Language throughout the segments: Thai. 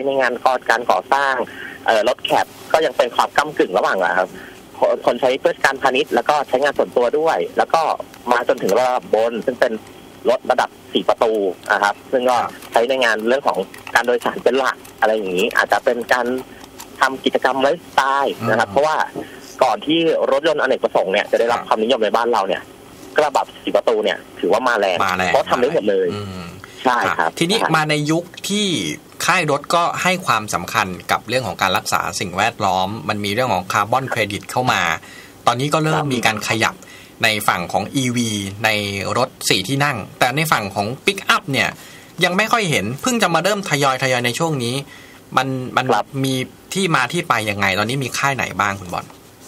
ในงานการก่อสร้างรถแคปก็ยังเป็นความก้ำกึ่งระหว่างครับคนใช้เพื่อการพาณิชย์แล้วก็ใช้งานส่วนตัวด้วยแล้วก็มาจนถึงระดับบนซึ่งเป็นรถระดับ4ประตูนะครับซึ่งก็ใช้ในงานเรื่องของการโดยสารเป็นหลักอะไรอย่างนี้อาจจะเป็นการทำกิจกรรมไลฟ์สไตล์นะครับเพราะว่าก่อนที่รถยนต์อเนกประสงค์เนี่ยจะได้รับความนิยมในบ้านเราเนี่ยกระบะ4ประตูเนี่ยถือว่ามาแรงเพราะทำได้หมดเลยใช่ครับทีนี้มาในยุคที่ค่ายรถก็ให้ความสำคัญกับเรื่องของการรักษาสิ่งแวดล้อมมันมีเรื่องของคาร์บอนเครดิตเข้ามาตอนนี้ก็เริ่มมีการขยับในฝั่งของ EV ในรถ4ที่นั่งแต่ในฝั่งของปิกอัพเนี่ยยังไม่ค่อยเห็นเพิ่งจะมาเริ่มทยอยในช่วงนี้มันมีที่มาที่ไปยังไงตอนนี้มีค่ายไหนบ้างคุณบอล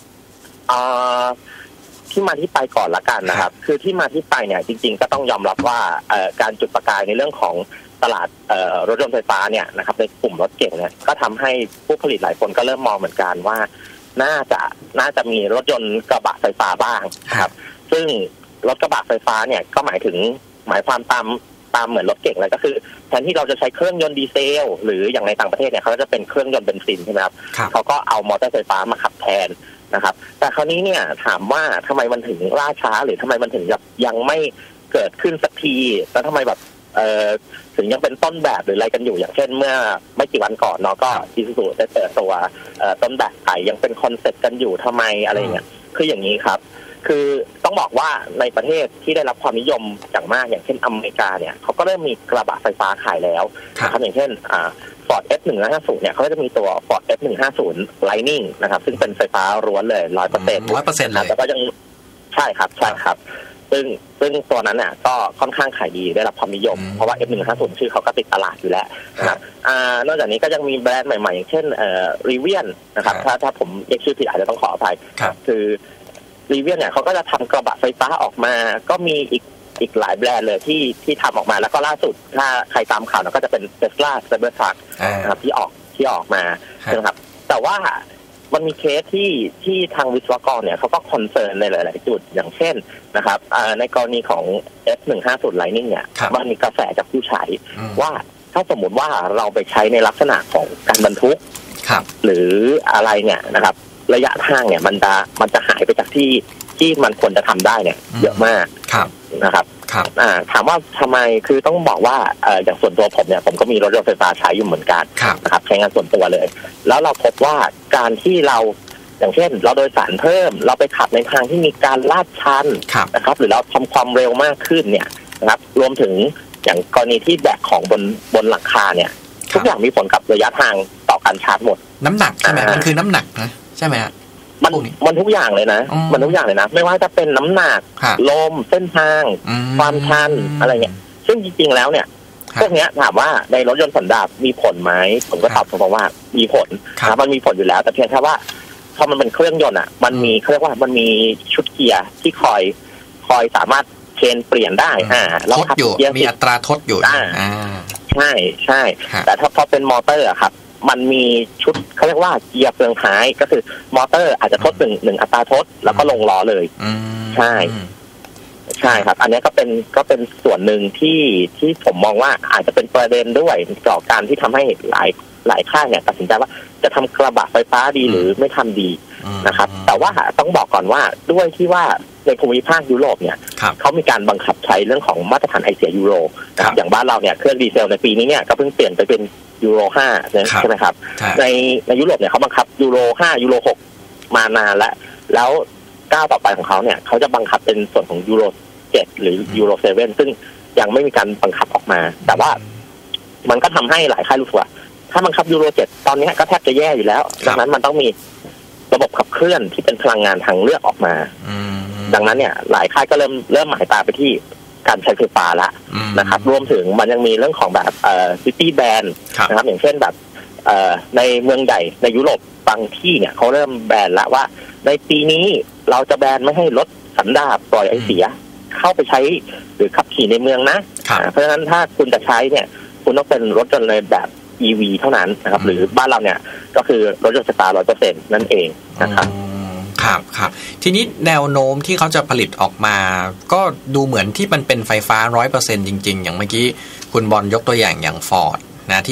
ที่มาที่ไปก่อนละกันนะครับคือที่มาที่ไปเนี่ยจริงๆก็ต้องยอมรับว่าการจุดประกายในเรื่องของตลาดรถยนต์ไฟฟ้าเนี่ยนะครับในกลุ่มรถเก่งเนี่ยก็ทำให้ผู้ผลิตหลายคนก็เริ่มมองเหมือนกันว่าน่าจะมีรถยนต์กระบะไฟฟ้าบ้างครับซึ่งรถกระบะไฟฟ้าเนี่ยก็หมายความตามเหมือนรถเก่งเลยก็คือแทนที่เราจะใช้เครื่องยนต์ดีเซลหรืออย่างในต่างประเทศเนี่ยเขาจะเป็นเครื่องยนต์เบนซินใช่ไหมครับเขาก็เอามอเตอร์ไฟฟ้ามาขับแทนนะครับแต่คราวนี้เนี่ยถามว่าทำไมมันถึงล่าช้าหรือทำไมมันถึงยังไม่เกิดขึ้นสักทีแล้วทำไมแบบถึงยังเป็นต้นแบบหรืออะไรกันอยู่อย่างเช่นเมื่อไม่กี่วันก่อนเนาะก็อิซูซูได้เปิดตัวต้นแบบขายยังเป็นคอนเซ็ปต์กันอยู่ทำไมอะไรเงี้ยคืออย่างนี้ครับคือต้องบอกว่าในประเทศที่ได้รับความนิยมอย่างมากอย่างเช่นอเมริกาเนี่ยเขาก็เริ่มมีกระบะไฟฟ้าขายแล้วนะครับอย่างเช่นFord F150เนี่ยเขาจะมีตัว Ford F150 Lightning นะครับซึ่งเป็นไฟฟ้าล้วนเลย 100% เลยแต่ก็ยังใช่ครับซึ่งตัวนั้นน่ะก็ค่อนข้างขายดีได้รับความนิยมเพราะว่า F150 ชื่อเขาก็ติดตลาดอยู่แล้วนะครับนอกจากนี้ก็ยังมีแบรนด์ใหม่ๆอย่างเช่นRivian นะครับถ้าผมเรียกชื่อผิดอาจจะต้องขออภัยคือRivianเนี่ยเขาก็จะทำกระบะไฟฟ้าออกมาก็มีอีกหลายแบรนด์เลยที่ทำออกมาแล้วก็ล่าสุดถ้าใครตามข่าวก็จะเป็น Tesla Cybertruck นะครับที่ออกมานะครับแต่ว่ามันมีเคสที่ทางวิศวกรเนี่ยเขาก็คอนเซิร์นในหลายๆจุดอย่างเช่นนะครับในกรณีของ F150 Lightning เนี่ยมันมีกระแสจากผู้ใช้ว่าถ้าสมมุติว่าเราไปใช้ในลักษณะของการบรรทุกหรืออะไรเนี่ยนะครับระยะทางเนี่ยมันจะหายไปจากที่มันควรจะทำได้เนี่ยเยอะมากนะครับถามว่าทำไมคือต้องบอกว่าอย่างส่วนตัวผมเนี่ยผมก็มีรถยนต์ไฟฟ้าใช้อยู่เหมือนกันนะครับใช้งานส่วนตัวเลยแล้วเราพบว่าการที่เราอย่างเช่นเราโดยสารเพิ่มเราไปขับในทางที่มีการลาดชันนะครับหรือเราทำความเร็วมากขึ้นเนี่ยนะครับรวมถึงอย่างกรณีที่แบกของบนหลังคาเนี่ยทุกอย่างมีผลกับระยะทางต่อการชาร์จหมดน้ำหนักใช่ไหมมันคือน้ำหนักนะใช่ไหมฮะมันทุกอย่างเลยนะมันทุกอย่างเลยนะไม่ว่าจะเป็นน้ำหนักลมเส้นทางความชันอะไรเงี้ยซึ่งจริงๆแล้วเนี่ยพวกนี้ถามว่าในรถยนต์สันดาปมีผลไหมผมก็ตอบตรงๆว่ามีผลนะมันมีผลอยู่แล้วแต่เพียงแค่ว่าพอมันเป็นเครื่องยนต์อ่ะมันมีเขาเรียกว่ามันมีชุดเกียร์ที่คอยสามารถเชนเปลี่ยนได้แล้วขับเกียร์มีอัตราทดอยู่ใช่แต่ถ้าพอเป็นมอเตอร์ครับมันมีชุดเขาเรียกว่าเกียร์เฟืองท้ายก็คือมอเตอร์อาจจะทดหนึ่งอัตราทดแล้วก็ลงล้อเลยใช่ครับอันนี้ก็เป็นส่วนหนึ่งที่ผมมองว่าอาจจะเป็นประเด็นด้วยต่อการที่ทำให้หลายค่ายเนี่ยตัดสินใจว่าจะทำกระบะไฟฟ้าดีหรือไม่ทำดีนะครับแต่ว่าต้องบอกก่อนว่าด้วยที่ว่าในภูมิภาคยุโรปเนี่ยเขามีการบังคับใช้เรื่องของมาตรฐานไอเสียยูโรนะครับอย่างบ้านเราเนี่ยเครื่องดีเซลในปีนี้เนี่ยก็เพิ่งเปลี่ยนไปเป็นยูโร5ใช่ไหมครับในยุโรปเนี่ยเขาบังคับยูโร5ยูโร6มานานแล้วก้าวต่อไปของเขาเนี่ยเขาจะบังคับเป็นส่วนของยูโร7หรือยูโร7ซึ่งยังไม่มีการบังคับออกมาแต่ว่ามันก็ทำให้หลายค่ายรู้สึกว่าถ้าบังคับยูโร7ตอนนี้ก็แทบจะแย่อยู่แล้วดังนั้นมันต้องมีระบบขับเคลื่อนที่เป็นพลังงานทางเลือกออกมาดังนั้นเนี่ยหลายค่ายก็เริ่มหมายตาไปที่การใช้ไฟฟ้าละนะครับรวมถึงมันยังมีเรื่องของแบบซิตี้แบนนะครับอย่างเช่นแบบในเมืองใหญ่ในยุโรปบางที่เนี่ยเขาเริ่มแบนละว่าในปีนี้เราจะแบนไม่ให้รถสันดาปปล่อยไอเสียเข้าไปใช้หรือขับขี่ในเมืองนะเพราะฉะนั้นถ้าคุณจะใช้เนี่ยคุณต้องเป็นรถยนต์ในแบบ EV เท่านั้นนะครับหรือบ้านเราเนี่ยก็คือรถยนต์ไฟฟ้า 100% นั่นเองนะครับครับทีนี้แนวโน้มที่เขาจะผลิตออกมาก็ดูเหมือนที่มันเป็นไฟฟ้า 100% จริงๆอย่างเมื่อกี้คุณบอลยกตัวอย่าง Ford นะที่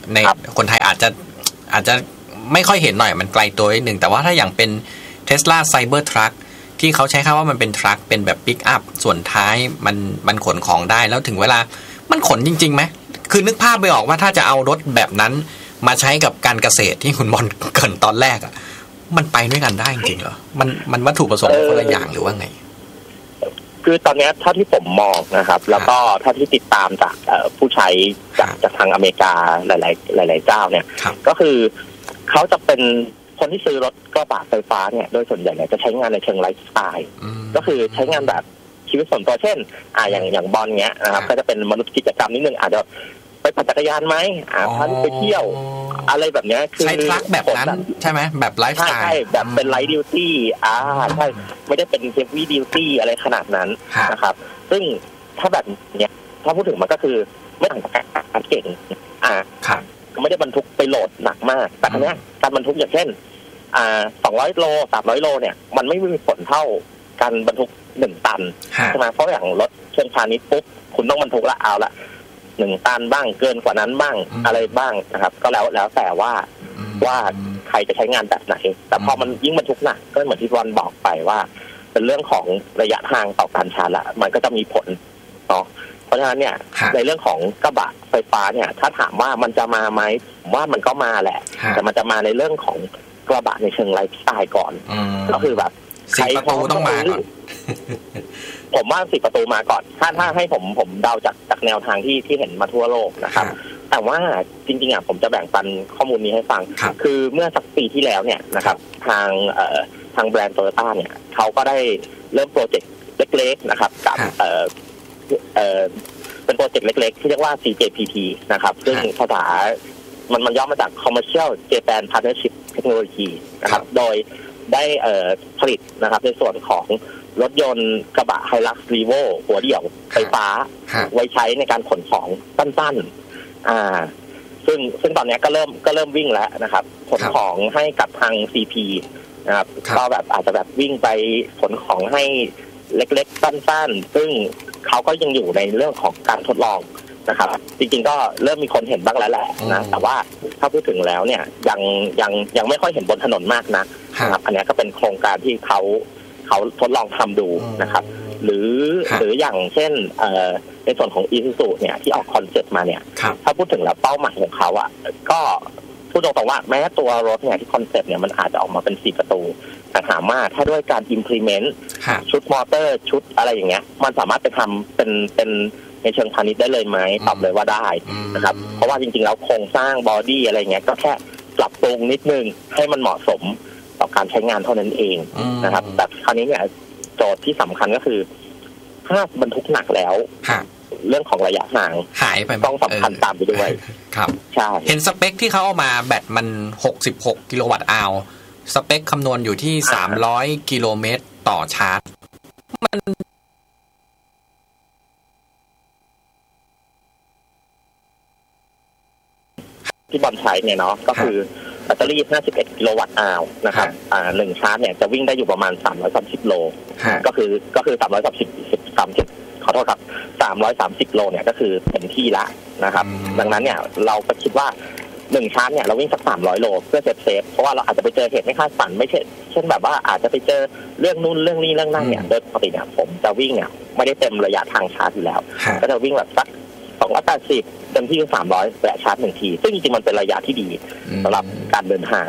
ในคนไทยอาจจะไม่ค่อยเห็นหน่อยมันไกลตัวนิดหนึ่งแต่ว่าถ้าอย่างเป็น Tesla Cybertruck ที่เขาใช้คำว่ามันเป็นทรัคเป็นแบบปิกอัพส่วนท้ายมันขนของได้แล้วถึงเวลามันขนจริงๆไหมคือนึกภาพไปออกว่าถ้าจะเอารถแบบนั้นมาใช้กับการเกษตรที่คุณบอลเกริ่นตอนแรกอ่ะมันไปด้วยกันได้จริงเหรอมันวัตถุประสงค์คนละอย่างหรือว่าไงคือตอนนี้เท่าที่ผมมองนะครับแล้วก็เท่าที่ติดตามจากผู้ใช้จากทางอเมริกาหลายเจ้าเนี่ยก็คือเขาจะเป็นคนที่ซื้อรถกระบะไฟฟ้าเนี่ยโดยส่วนใหญ่จะใช้งานในเชิงไลฟ์สไตล์ก็คือใช้งานแบบชีวิตส่วนตัวเช่นอย่างบอลเงี้ยนะครับก็จะเป็นมนุษย์กิจกรรมนิดนึงอาจจะไปปั่นจักรยานไหมพันไปเที่ยวอะไรแบบนี้คือใช้ทรัคแบบนั้นใช่ไหมแบบไลฟ์สไตล์ใช่แบบเป็นไลท์ดิวตี้ใช่ไม่ได้เป็นเฮฟวี่ดิวตี้อะไรขนาดนั้นนะครับซึ่งถ้าแบบเนี้ยถ้าพูดถึงมันก็คือไม่ต่างจากการเก่งไม่ได้บรรทุกไปโหลดหนักมากแต่อันเนี้ยการบรรทุกอย่างเช่น200 โล 300 โลเนี่ยมันไม่มีผลเท่าการบรรทุก1 ตันใช่ไหมเพราะอย่างรถเชิงพาณิชย์ปุ๊บคุณต้องบรรทุกละเอาละ1 ตันบ้างเกินกว่านั้นบ้างอะไรบ้างนะครับก็แล้วแต่ว่าใครจะใช้งานแบบไหนแต่พอมันยิ่งบรรทุกหนักก็เหมือนที่บอลบอกไปว่าเป็นเรื่องของระยะทางต่อการชาร์จละมันก็จะมีผลเนาะเพราะฉะนั้นเนี่ยในเรื่องของกระบะไฟฟ้าเนี่ยถ้าถามว่ามันจะมาไหมผมว่ามันก็มาแหละแต่มันจะมาในเรื่องของกระบะในเชิงไลฟ์สไตล์ก่อนก็คือแบบใช้ประตูต้องมาก่อนผมว่า10 ประตูมาก่อนถ้าให้ผมเดาจากแนวทางที่เห็นมาทั่วโลกนะครับแต่ว่าจริงๆผมจะแบ่งปันข้อมูลนี้ให้ฟังคือเมื่อสักปีที่แล้วเนี่ยนะครับทางแบรนด์โตโยต้าเนี่ยเขาก็ได้เริ่มโปรเจกต์เล็กๆนะครับกับเป็นโปรเจกต์เล็กๆที่เรียกว่า CJPT นะครับซึ่งภาษามันย่อมาจาก Commercial Japan Partnership Technology นะครับโดยได้ผลิตนะครับในส่วนของรถยนต์กระบะ Hilux Revo หัวเดี่ยวไฟฟ้าไว้ใช้ในการขนของสั้นๆซึ่งตอนนี้ก็เริ่มวิ่งแล้วนะครับขนของให้กับทาง CP นะครับก็แบบอาจจะแบบวิ่งไปขนของให้เล็กๆสั้นๆซึ่งเขาก็ยังอยู่ในเรื่องของการทดลองนะครับจริงๆก็เริ่มมีคนเห็นบ้างแล้วแหละนะแต่ว่าถ้าพูดถึงแล้วเนี่ยยังไม่ค่อยเห็นบนถนนมากนะครับอันนี้ก็เป็นโครงการที่เขาทดลองทำดูนะครับหรืออย่างเช่นในส่วนของ Isuzu เนี่ยที่ออกคอนเซ็ปต์มาเนี่ยถ้าพูดถึงแล้วเป้าหมายของเขาก็พูดตรงๆว่าแม้ตัวรถเนี่ยที่คอนเซ็ปต์เนี่ยมันอาจจะออกมาเป็น4 ประตูแต่ถามว่าถ้าด้วยการ implement ชุดมอเตอร์ชุดอะไรอย่างเงี้ยมันสามารถไปทำเป็นในเชิงพาณิชย์ได้เลยไหมตอบเลยว่าได้นะครับเพราะว่าจริงๆแล้วโครงสร้างบอดี้อะไรเงี้ยก็แค่ปรับปรุงนิดนึงให้มันเหมาะสมต่อการใช้งานเท่านั้นเองนะครับแต่คราวนี้เนี่ยโจทย์ที่สำคัญก็คือถ้าบรรทุกหนักแล้วเรื่องของระยะห่างหายไปต้องสำคัญตามไปด้วยครับใช่เห็นสเปคที่เขาเอามาแบตมัน66 กิโลวัตต์อาวสเปคคำนวณอยู่ที่300 กิโลเมตรต่อชาร์จมันที่บอลใช้เนี่ยเนาะก็คือแบตเตอรี่51 กิโลวัตต์อาวนะครับ1 ชาร์จเนี่ยจะวิ่งได้อยู่ประมาณ330 โลก็คือ330ขอโทษครับ330 โลเนี่ยก็คือเต็มที่ละนะครับดังนั้นเนี่ยเราก็คิดว่า1 ชาร์จเนี่ยเราวิ่งสัก300 โลเพื่อเซฟเพราะว่าเราอาจจะไปเจอเหตุไม่คาดฝันไม่ใช่เช่นแบบว่าอาจจะไปเจอเรื่องนู่นเรื่องนี้เรื่องนั่นเนี่ยโดยปกติเนี่ยผมจะวิ่งเนี่ยไม่ได้เต็มระยะทางชาร์จอยู่แล้วก็จะวิ่งแบบสัก280เต็มที่300แวะชาร์จ1 ทีซึ่งจริงๆมันเป็นระยะที่ดีสำหรับการเดินทาง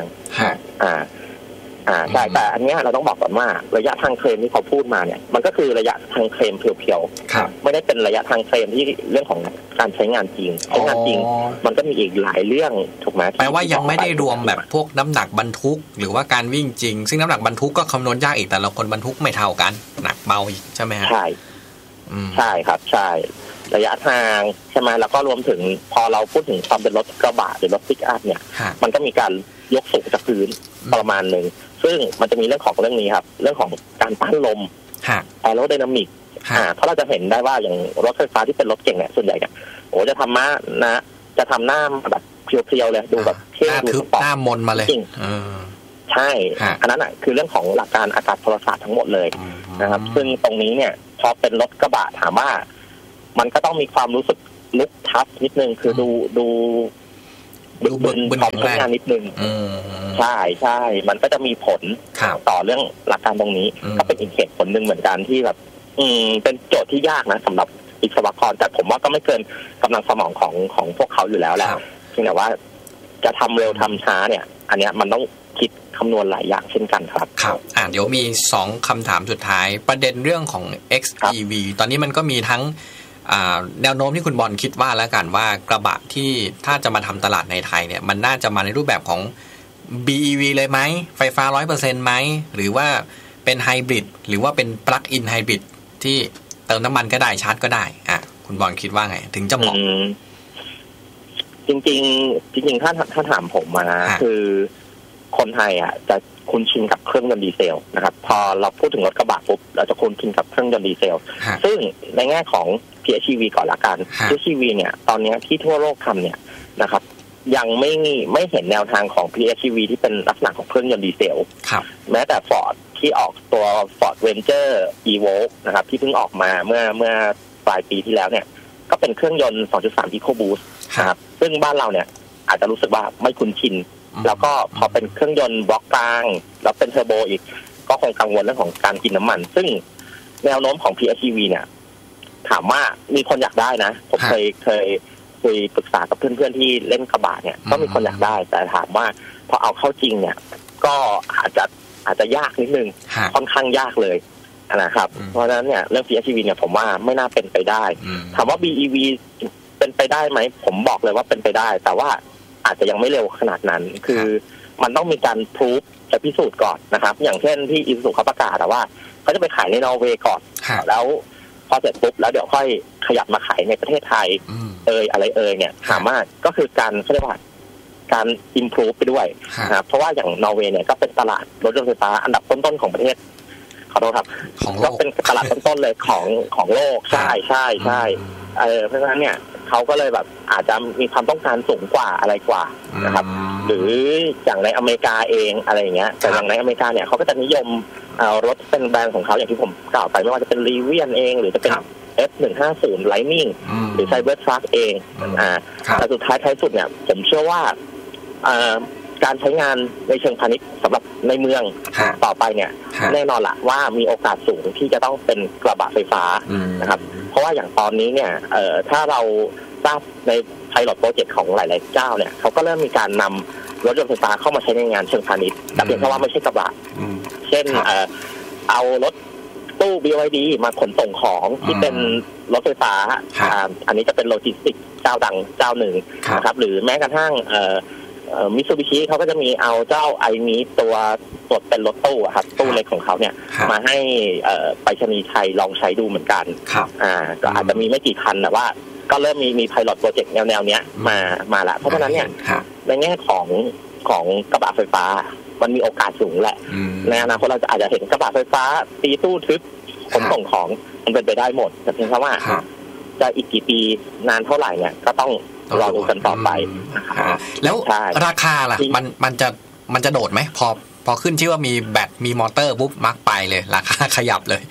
ใช่แต่อันนี้เราต้องบอกก่อนว่าระยะทางเคลมที่เขาพูดมาเนี่ยมันก็คือระยะทางเคลมเพียวๆไม่ได้เป็นระยะทางเคลมที่เรื่องของการใช้งานจริงใช้งานจริงมันก็มีอีกหลายเรื่องถูกไหมแปลว่ายังไม่ได้รวมแบบพวกน้ำหนักบรรทุกหรือว่าการวิ่งจริงซึ่งน้ำหนักบรรทุกก็คำนวณยากอีกแต่ละคนบรรทุกไม่เท่ากันหนักเบาอีกใช่ไหมฮะใช่ครับใช่ระยะทางใช่ไหมแล้วก็รวมถึงพอเราพูดถึงความเป็นรถกระบะหรือรถปิกอัพเนี่ยมันก็มีการยกสูงจากพื้นประมาณนึงซึ่งมันจะมีเรื่องของเรื่องนี้ครับเรื่องของการต้านลมแอโรไดนามิกเพราะเราจะเห็นได้ว่าอย่างรถไฟฟ้าที่เป็นรถเก่งเนี่ยส่วนใหญ่เนี่ยโอ้จะทำหน้าแบบเพียวๆเลยดูแบบเท่ดูสปอร์ตหน้ามนมาเลยใช่อันนั้นคือเรื่องของหลักการอากาศพลศาสตร์ทั้งหมดเลยนะครับซึ่งตรงนี้เนี่ยพอเป็นรถกระบะถามว่ามันก็ต้องมีความรู้สึกลุกทัฟนิดนึงคือดูบนพร้อมใช้งานนิดนึงใช่ใช่มันก็จะมีผลต่อเรื่องหลักการตรงนี้ก็เป็นอีกเหตุผลหนึ่งเหมือนกันที่แบบเป็นโจทย์ที่ยากนะสำหรับวิศวกรแต่ผมว่าก็ไม่เกินกำลังสมองของพวกเขาอยู่แล้วแหละเพียงแต่ว่าจะทำเร็วทำช้าเนี่ยอันเนี้ยมันต้องคิดคำนวณหลายอย่างเช่นกันครับครับเดี๋ยวมี2คำถามสุดท้ายประเด็นเรื่องของ XEV ตอนนี้มันก็มีทั้งแนวโน้มที่คุณบอลคิดว่าแล้วกันว่ากระบะที่ถ้าจะมาทำตลาดในไทยเนี่ยมันน่าจะมาในรูปแบบของ BEV เลยไหมไฟฟ้า 100% ไหมหรือว่าเป็นไฮบริดหรือว่าเป็นปลั๊กอินไฮบริดที่เติมน้ำมันก็ได้ชาร์จก็ได้คุณบอลคิดว่าไงถึงจะเหมาะจริงถ้าถามผมมานะคือคนไทยจะคุ้นชินกับเครื่องยนต์ดีเซลนะครับพอเราพูดถึงรถกระบะปุ๊บเราจะคุ้นชินกับเครื่องยนต์ดีเซลซึ่งในแง่ของ PHEV ก่อนละกัน PHEV เนี่ยตอนนี้ที่ทั่วโลกทำเนี่ยนะครับยังไม่เห็นแนวทางของ PHEV ที่เป็นลักษณะของเครื่องยนต์ดีเซลแม้แต่ Ford ที่ออกตัว Ford Ranger Evoque นะครับที่เพิ่งออกมาเมื่อปลายปีที่แล้วเนี่ยก็เป็นเครื่องยนต์ 2.3 EcoBoost นะครับซึ่งบ้านเราเนี่ยอาจจะรู้สึกว่าไม่คุ้นชินแล้วก็พอเป็นเครื่องยนต์บล็อกกลางแล้วเป็นเทอร์โบอีกก็คงกังวลเรื่องของการกินน้ำมันซึ่งแนวโน้มของ PHEV เนี่ยถามว่ามีคนอยากได้นะผมเคยคุยปรึกษากับเพื่อนๆที่เล่นกระบะเนี่ยก็มีคนอยากได้แต่ถามว่าพอเอาเข้าจริงเนี่ยก็อาจจะยากนิดนึงค่อนข้างยากเลยนะครับเพราะฉะนั้นเนี่ยเรื่อง PHEV เนี่ยผมว่าไม่น่าเป็นไปได้ถามว่า BEV เป็นไปได้ไหมผมบอกเลยว่าเป็นไปได้แต่ว่าอาจจะยังไม่เร็วขนาดนั้นคือมันต้องมีการพรูฟจะพิสูจน์ก่อนนะครับอย่างเช่นที่อิซูซูเขาประกาศว่าเขาจะไปขายในนอร์เวย์ก่อนแล้วพอเสร็จปุ๊บแล้วเดี๋ยวค่อยขยับมาขายในประเทศไทยอะไรเนี่ยถามว่าก็คือการเขาเรียกว่าการอิมพรูฟไปด้วยนะครับเพราะว่าอย่างนอร์เวย์เนี่ยก็เป็นตลาดรถยนต์ไฟฟ้าอันดับต้นๆของประเทศขอโทษครับก็เป็นตลาดต้นๆเลยของโลกใช่เพราะฉะนั้นเนี่ยเขาก็เลยแบบอาจจะมีความต้องการสูงกว่าอะไรกว่านะครับหรืออย่างในอเมริกาเองอะไรอย่างเงี้ยแต่อย่างในอเมริกาเนี่ยเขาก็จะนิยมรถเป็นแบรนด์ของเขาอย่างที่ผมกล่าวไปไม่ว่าจะเป็นรีเวียนเองหรือจะเป็น F150 Lightning หรือ Cybertruck เองแต่สุดท้ายสุดเนี่ยผมเชื่อว่าการใช้งานในเชิงพาณิชย์สำหรับในเมืองต่อไปเนี่ยแน่นอนละว่ามีโอกาสสูงที่จะต้องเป็นกระบะไฟฟ้านะครับเพราะว่าอย่างตอนนี้เนี่ยถ้าเราทราบในไพลอตโปรเจกต์ของหลายๆเจ้าเนี่ยเขาก็เริ่มมีการนำรถยนต์ไฟฟ้าเข้ามาใช้ในงานเชิงพาณิชย์แต่เพียงแค่ว่าไม่ใช่กระบะเช่นเอารถตู้ BYD มาขนส่งของที่เป็นรถไฟฟ้าอันนี้จะเป็นโลจิสติกเจ้าดังเจ้าหนึ่งนะครับหรือแม้กระทั่งมิตซูบิชิเขาก็จะมีเอาเจ้าไอนี้ตัวเป็นรถตู้ครับตู้เล็กของเขาเนี่ยมาให้ไปรษณีย์ไทยลองใช้ดูเหมือนกันก็อาจจะมีไม่กี่คันแต่ว่าก็เริ่มมีไพลอตโปรเจกต์แนวเนี้ยมาละเพราะฉะนั้นเนี่ยในแง่ของกระบะไฟฟ้ามันมีโอกาสสูงแหละในอนาคตเราอาจจะเห็นกระบะไฟฟ้าตีตู้ทึบขนส่งของมันเป็นไปได้หมดแต่เพียงแค่ว่าจะอีกกี่ปีนานเท่าไหร่เนี่ยก็ต้องรอดูกันต่อไปแล้วราคาล่ะมันจะโดดไหมพอขึ้นชื่อว่ามีแบตมีมอเตอร์ปุ๊บมักไปเลยราคาขยับเลย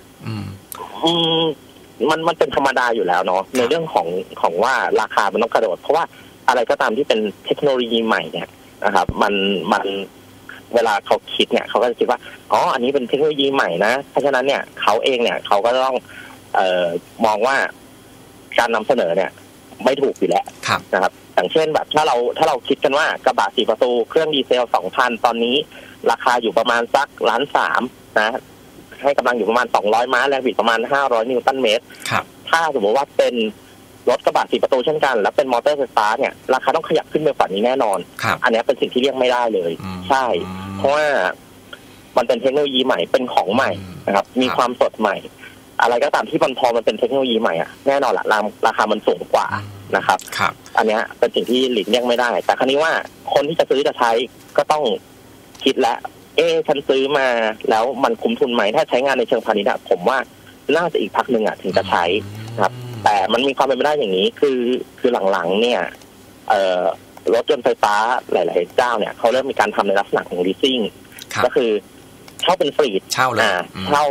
มันเป็นธรรมดาอยู่แล้วเนาะในเรื่องของว่าราคามันต้องกระโดดเพราะว่าอะไรก็ตามที่เป็นเทคโนโลยีใหม่เนี่ยนะครับมันเวลาเขาคิดเนี่ยเขาก็จะคิดว่าอันนี้เป็นเทคโนโลยีใหม่นะเพราะฉะนั้นเนี่ยเขาเองเนี่ยเขาก็ต้องมองว่าการนำเสนอเนี่ยไม่ถูกอยู่แล้วนะครับอย่างเช่นแบบถ้าเราคิดกันว่ากระบะ4ประตูเครื่องดีเซล 2,000 ตอนนี้ราคาอยู่ประมาณสัก1.3 ล้านนะให้กำลังอยู่ประมาณ200ม้าแรงบิดประมาณ500นิวตันเมตรถ้าสมมติว่าเป็นรถกระบะ4ประตูเช่นกันแล้วเป็นมอเตอร์ไฟฟ้าเนี่ยราคาต้องขยับขึ้นไปกว่านี้แน่นอนอันนี้เป็นสิ่งที่เลี่ยงไม่ได้เลยใช่เพราะว่ามันเป็นเทคโนโลยีใหม่เป็นของใหม่นะครับมีความสดใหม่อะไรก็ตามที่มันพอมันเป็นเทคโนโลยีใหม่แน่นอนละราคามันสูงกว่านะครับอันนี้เป็นสิ่งที่หลีกเลี่ยงไม่ได้แต่คราวนี้ว่าคนที่จะซื้อจะใช้ก็ต้องคิดแล้วฉันซื้อมาแล้วมันคุ้มทุนไหมถ้าใช้งานในเชิงพาณิชย์ผมว่าน่าจะอีกพักหนึ่งถึงจะใช้ครับแต่มันมีความเป็นไปได้อย่างนี้คือหลังๆเนี่ยรถยนต์ไฟฟ้าหลายๆเจ้าเนี่ยเขาเริ่มมีการทำในลักษณะของ leasing ก็คือเช่าเป็นฟรีดเช่าเลยเช่า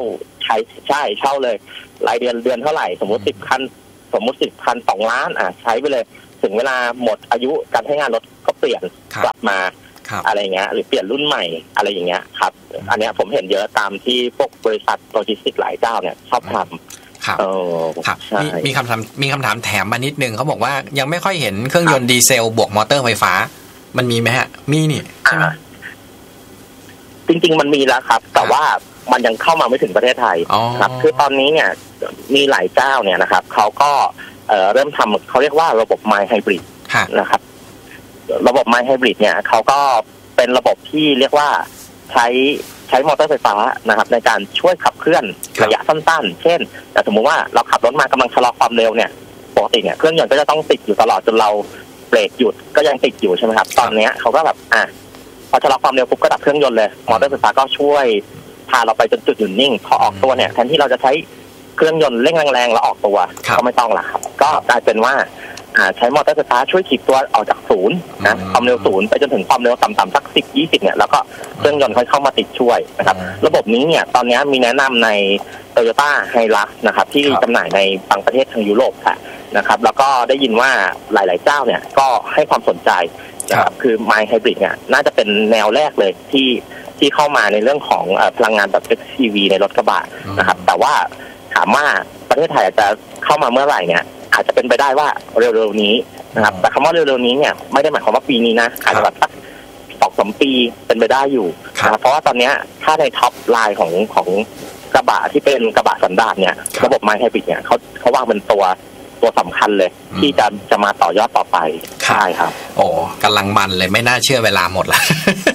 ใช่เลยรายเดือนเท่าไหร่สมมติ10 คัน2 ล้านใช้ไปเลยถึงเวลาหมดอายุการใช้งานรถก็เปลี่ยนกลับมาอะไรเงี้ยหรือเปลี่ยนรุ่นใหม่อะไรอย่างเงี้ยครับอันเนี้ยผมเห็นเยอะตามที่พวกบริษัทโลจิสติกส์หลายเจ้าเนี่ยชอบทำครับมีคำถามแถมมานิดนึงเขาบอกว่ายังไม่ค่อยเห็นเครื่องยนต์ดีเซลบวกมอเตอร์ไฟฟ้ามันมีไหมฮะมีนี่ใช่ไหมจริงๆมันมีแล้วครับแต่ว่ามันยังเข้ามาไม่ถึงประเทศไทยครับคือตอนนี้เนี่ยมีหลายเจ้าเนี่ยนะครับเขาก็เริ่มทำเขาเรียกว่าระบบ My Hybrid นะครับระบบ My Hybrid เนี่ยเขาก็เป็นระบบที่เรียกว่าใช้มอเตอร์ไฟฟ้านะครับในการช่วยขับเคลื่อนระยะสั้นๆเช่นแต่สมมุติว่าเราขับรถมากำลังชะลอความเร็วเนี่ยปกติเนี่ยเครื่องยนต์ก็จะต้องติดอยู่ตลอดจนเราเบรกหยุดก็ยังติดอยู่ใช่ไหมครับตอนนี้เขาก็แบบพอชะลอความเร็วปุ๊บก็ดับเครื่องยนต์เลยมอเตอร์ไฟฟ้าก็ช่วยพาเราไปจนจุดหยุดนิ่งพอออกตัวเนี่ยแทนที่เราจะใช้เครื่องยนต์เร่งแรงๆแล้วออกตัวก็ไม่ต้องละครับก็กลายเป็นว่าใช้มอเตอร์ไฟฟ้าช่วยถีบตัวออกจากศูนย์นะความเร็วศูนย์ไปจนถึงความเร็วต่ำๆสัก10-20เนี่ยแล้วก็เครื่องยนต์ค่อยเข้ามาติดช่วยนะครับระบบนี้เนี่ยตอนนี้มีแนะนำใน Toyota Hilux นะครับที่จำหน่ายในบางประเทศทางยุโรปค่ะนะครับแล้วก็ได้ยินว่าหลายๆเจ้าเนี่ยก็ให้ความสนใจนะครับคือ My Hybrid เนี่ยน่าจะเป็นแนวแรกเลยที่เข้ามาในเรื่องของพลังงานแบบ FCV ในรถกระบะนะครับแต่ว่าถามว่าประเทศไทยจะเข้ามาเมื่อไหร่เนี่ยอาจจะเป็นไปได้ว่าเร็วๆนี้นะครับแต่คำว่าเร็วๆนี้เนี่ยไม่ได้หมายความว่าปีนี้นะอาจจะแบบสัก 2-3 ปีเป็นไปได้อยู่นะเพราะว่าตอนนี้ถ้าในท็อปไลน์ของกระบะที่เป็นกระบะสันดาปเนี่ยระบบ My Hybrid เนี่ยเขาวางเป็นตัวสำคัญเลยที่จะมาต่อยอดต่อไปใช่ครับโอ้กำลังมันเลยไม่น่าเชื่อเวลาหมดละ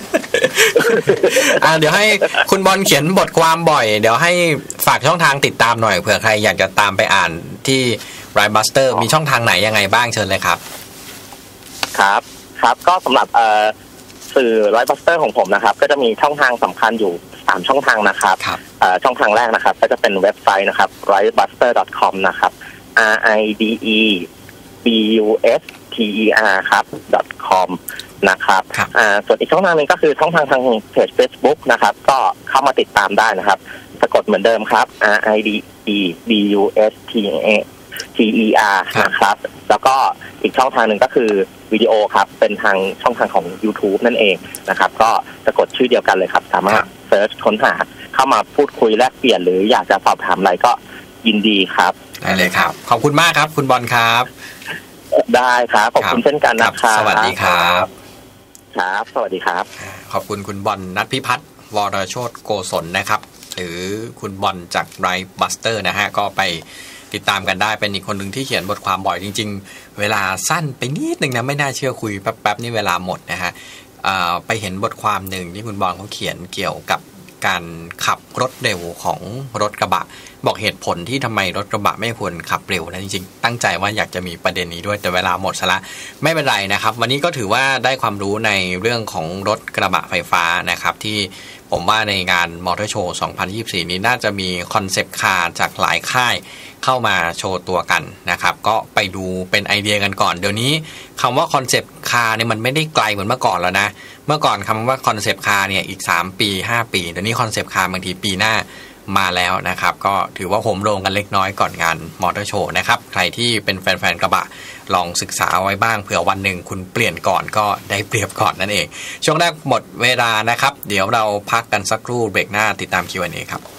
เดี๋ยวให้คุณบอลเขียนบทความบ่อยเดี๋ยวให้ฝากช่องทางติดตามหน่อยเผื่อใครอยากจะตามไปอ่านที่ Ridebuster มีช่องทางไหนยังไงบ้างเชิญเลยครับครับก็สำหรับสื่อ Ridebuster ของผมนะครับก็จะมีช่องทางสำคัญอยู่3ช่องทางนะครับช่องทางแรกนะครับก็จะเป็นเว็บไซต์นะครับ ridebuster.com นะครับridebuster ครับ .com นะครับส่วนอีกช่องทางนึงก็คือช่องทางเพจ Facebook นะครับก็เข้ามาติดตามได้นะครับสะกดเหมือนเดิมครับ ridebuster นะครับแล้วก็อีกช่องทางนึงก็คือวิดีโอครับเป็นทางช่องทางของ YouTube นั่นเองนะครับก็สะกดชื่อเดียวกันเลยครับสามารถเซิร์ชค้นหาเข้ามาพูดคุยแลกเปลี่ยนหรืออยากจะสอบถามอะไรก็ยินดีครับได้เลยครับขอบคุณมากครับคุณบอลครับได้ครับขอบคุณเช่นกันนะครับสวัสดีครับครับสวัสดีครับขอบคุณคุณบอลณัฐพิพัฒน์วรโชติโกศลนะครับหรือคุณบอลจาก Ridebuster นะฮะก็ไปติดตามกันได้เป็นอีกคนหนึ่งที่เขียนบทความบ่อยจริงๆเวลาสั้นไปนิดนึงนะไม่น่าเชื่อคุยแป๊บๆนี่เวลาหมดนะฮะไปเห็นบทความหนึ่งที่คุณบอลเขาเขียนเกี่ยวกับการขับรถเร็วของรถกระบะบอกเหตุผลที่ทำไมรถกระบะไม่ควรขับเร็วนะจริงๆตั้งใจว่าอยากจะมีประเด็นนี้ด้วยแต่เวลาหมดซะละไม่เป็นไรนะครับวันนี้ก็ถือว่าได้ความรู้ในเรื่องของรถกระบะไฟฟ้านะครับที่ผมว่าในงานมอเตอร์โชว์ 2024 นี้น่าจะมีคอนเซปต์คาร์จากหลายค่ายเข้ามาโชว์ตัวกันนะครับก็ไปดูเป็นไอเดียกันก่อนเดี๋ยวนี้คำว่าคอนเซปต์คาร์เนี่ยมันไม่ได้ไกลเหมือนเมื่อก่อนแล้วนะเมื่อก่อนคำว่าคอนเซปต์คาร์เนี่ยอีก3ปี5ปีเดี๋ยวนี้คอนเซปต์คาร์บางทีปีหน้ามาแล้วนะครับก็ถือว่าโหมโรงกันเล็กน้อยก่อนงานมอเตอร์โชว์นะครับใครที่เป็นแฟนๆกระบะลองศึกษาไว้บ้างเผื่อวันหนึ่งคุณเปลี่ยนก่อนก็ได้เปรียบก่อนนั่นเองช่วงแรกหมดเวลานะครับเดี๋ยวเราพักกันสักครู่เบรกหน้าติดตาม Q&A ครับ